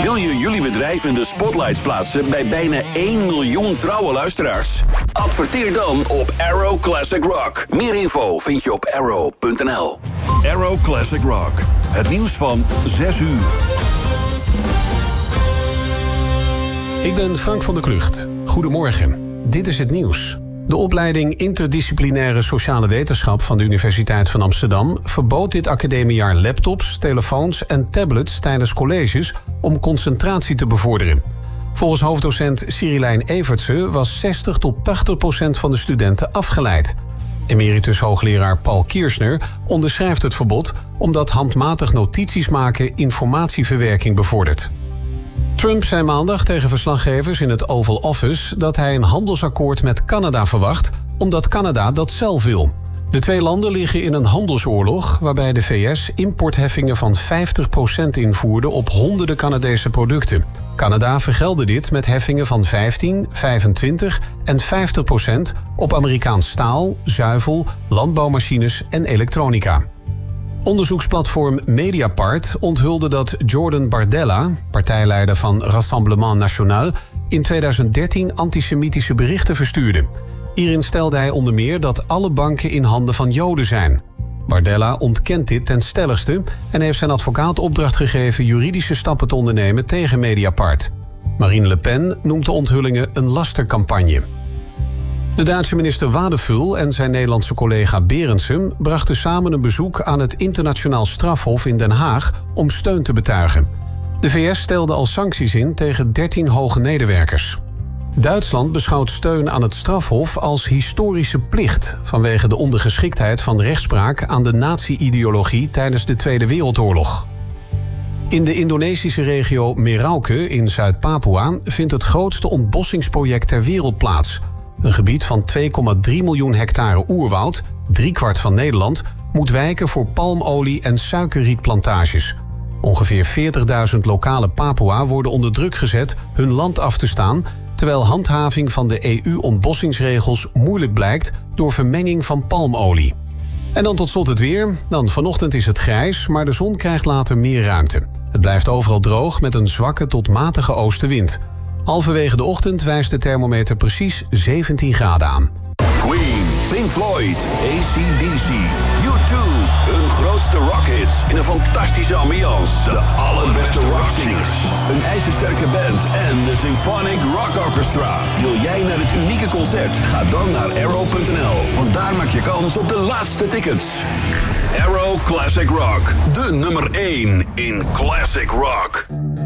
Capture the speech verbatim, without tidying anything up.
Wil je jullie bedrijf in de spotlights plaatsen bij bijna één miljoen trouwe luisteraars? Adverteer dan op Arrow Classic Rock. Meer info vind je op arrow punt n l. Arrow Classic Rock. Het nieuws van zes uur. Ik ben Frank van der Klucht. Goedemorgen. Dit is het nieuws. De opleiding Interdisciplinaire Sociale Wetenschap van de Universiteit van Amsterdam verbood dit academiejaar laptops, telefoons en tablets tijdens colleges om concentratie te bevorderen. Volgens hoofddocent Cyrilijn Evertse was zestig tot tachtig procent van de studenten afgeleid. Emeritus hoogleraar Paul Kiersner onderschrijft het verbod omdat handmatig notities maken informatieverwerking bevordert. Trump zei maandag tegen verslaggevers in het Oval Office dat hij een handelsakkoord met Canada verwacht, omdat Canada dat zelf wil. De twee landen liggen in een handelsoorlog waarbij de V S importheffingen van vijftig procent invoerde op honderden Canadese producten. Canada vergeldde dit met heffingen van vijftien, vijfentwintig en vijftig procent op Amerikaans staal, zuivel, landbouwmachines en elektronica. Onderzoeksplatform Mediapart onthulde dat Jordan Bardella, partijleider van Rassemblement National, in tweeduizend dertien antisemitische berichten verstuurde. Hierin stelde hij onder meer dat alle banken in handen van Joden zijn. Bardella ontkent dit ten stelligste en heeft zijn advocaat opdracht gegeven juridische stappen te ondernemen tegen Mediapart. Marine Le Pen noemt de onthullingen een lastercampagne. De Duitse minister Wadephul en zijn Nederlandse collega Berendsen brachten samen een bezoek aan het internationaal strafhof in Den Haag om steun te betuigen. De V S stelde al sancties in tegen dertien hoge medewerkers. Duitsland beschouwt steun aan het strafhof als historische plicht vanwege de ondergeschiktheid van rechtspraak aan de nazi-ideologie tijdens de Tweede Wereldoorlog. In de Indonesische regio Merauke in Zuid-Papua vindt het grootste ontbossingsproject ter wereld plaats. Een gebied van twee komma drie miljoen hectare oerwoud, driekwart van Nederland, moet wijken voor palmolie- en suikerrietplantages. Ongeveer veertigduizend lokale Papua worden onder druk gezet hun land af te staan, terwijl handhaving van de E U-ontbossingsregels moeilijk blijkt door vermenging van palmolie. En dan tot slot het weer. Dan vanochtend is het grijs, maar de zon krijgt later meer ruimte. Het blijft overal droog met een zwakke tot matige oostenwind. Halverwege de ochtend wijst de thermometer precies zeventien graden aan. Queen, Pink Floyd, A C D C, U twee, hun grootste rockhits in een fantastische ambiance. De allerbeste rockzingers, een ijzersterke band en de Symphonic Rock Orchestra. Wil jij naar het unieke concert? Ga dan naar arrow punt n l, want daar maak je kans op de laatste tickets. Arrow Classic Rock, de nummer één in Classic Rock.